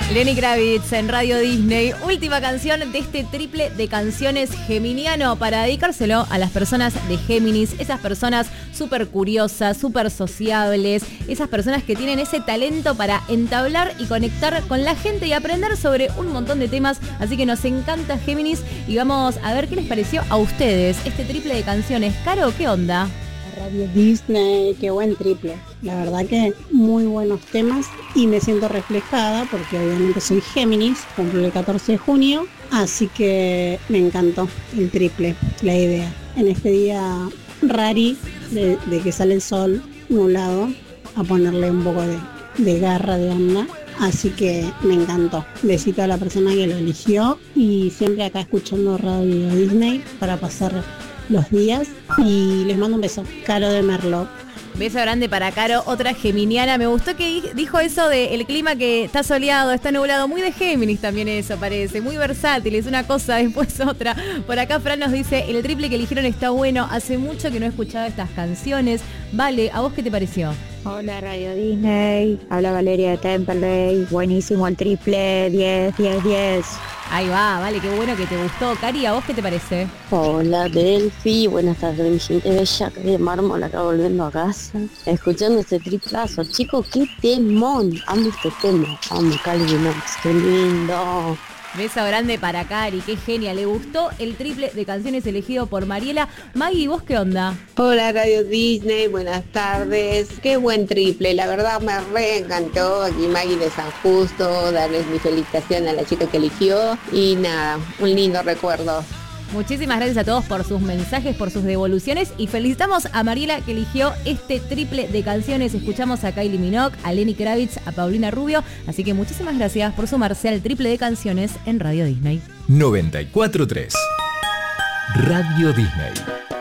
Lenny Kravitz en Radio Disney, última canción de este triple de canciones geminiano para dedicárselo a las personas de Géminis, esas personas súper curiosas, súper sociables, esas personas que tienen ese talento para entablar y conectar con la gente y aprender sobre un montón de temas, así que nos encanta Géminis y vamos a ver qué les pareció a ustedes este triple de canciones. Caro, ¿qué onda? Radio Disney, qué buen triple. La verdad que muy buenos temas y me siento reflejada porque obviamente soy Géminis, cumplo el 14 de junio, así que me encantó el triple, la idea. En este día rari de que sale el sol nublado, a ponerle un poco de garra, de onda. Así que me encantó. Besito a la persona que lo eligió y siempre acá escuchando Radio Disney para pasar los días y les mando un beso. Caro de Merlo. Beso grande para Caro, otra geminiana. Me gustó que dijo eso del clima que está soleado, está nublado. Muy de Géminis también eso parece, muy versátil, es una cosa después otra. Por acá Fran nos dice, el triple que eligieron está bueno, hace mucho que no he escuchado estas canciones. Vale, ¿a vos qué te pareció? Hola Radio Disney, habla Valeria de Temperley, buenísimo el triple, 10, 10, 10. Ahí va, vale, qué bueno que te gustó. Cari, ¿a vos qué te parece? Hola Delphi, buenas tardes mi gente bella, acá de Mármol, acá volviendo a casa, escuchando este triplazo. Chicos, qué temón, amo este tema, amo Calvin Knox, qué lindo. Beso grande para Cari, qué genia. Le gustó el triple de canciones elegido por Mariela. Maggie, ¿vos qué onda? Hola Radio Disney, buenas tardes. Qué buen triple, la verdad me re encantó. Aquí Maggie de San Justo, darles mi felicitación a la chica que eligió. Y nada, un lindo recuerdo. Muchísimas gracias a todos por sus mensajes, por sus devoluciones y felicitamos a Mariela que eligió este triple de canciones. Escuchamos a Kylie Minogue, a Lenny Kravitz, a Paulina Rubio, así que muchísimas gracias por sumarse al triple de canciones en Radio Disney. 94.3 Radio Disney.